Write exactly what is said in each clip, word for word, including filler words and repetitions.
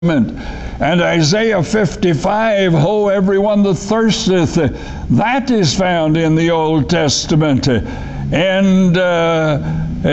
And Isaiah fifty-five, ho, everyone that thirsteth, that is found in the Old Testament. And uh, uh,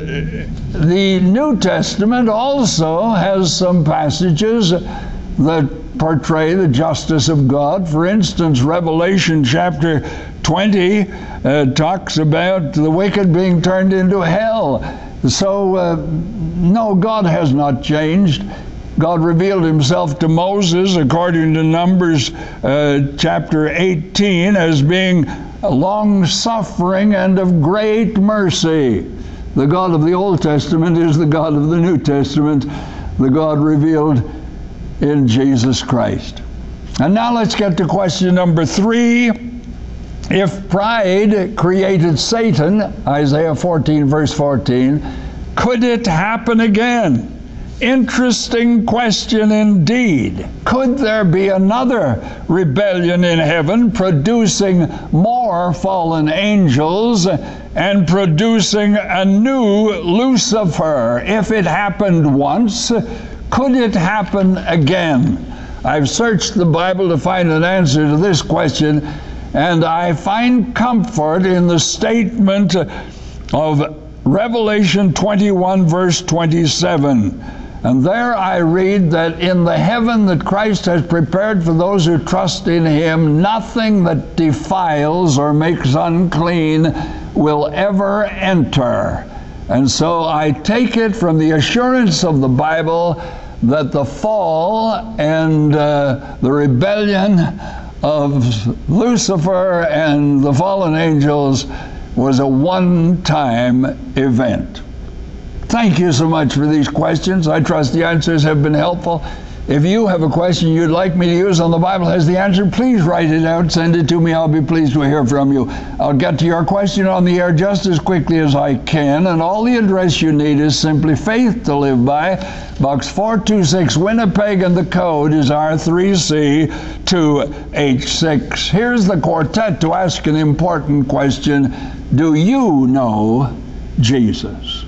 the New Testament also has some passages that portray the justice of God. For instance, Revelation chapter twenty uh, talks about the wicked being turned into hell. So, uh, no, God has not changed. God revealed himself to Moses, according to Numbers uh, chapter eighteen, as being long-suffering and of great mercy. The God of the Old Testament is the God of the New Testament, the God revealed in Jesus Christ. And now let's get to question number three. If pride created Satan, Isaiah fourteen, verse fourteen, could it happen again? Interesting question indeed. Could there be another rebellion in heaven, producing more fallen angels and producing a new Lucifer? If it happened once, could it happen again? I've searched the Bible to find an answer to this question, and I find comfort in the statement of Revelation twenty-one, verse twenty-seven. And there I read that in the heaven that Christ has prepared for those who trust in him, nothing that defiles or makes unclean will ever enter. And so I take it from the assurance of the Bible that the fall and uh, the rebellion of Lucifer and the fallen angels was a one-time event. Thank you so much for these questions. I trust the answers have been helpful. If you have a question you'd like me to use on The Bible Has the Answer, please write it out, send it to me. I'll be pleased to hear from you. I'll get to your question on the air just as quickly as I can, and all the address you need is simply Faith to Live By, Box four two six, Winnipeg, and the code is R three C two H six. Here's the quartet to ask an important question. Do you know Jesus?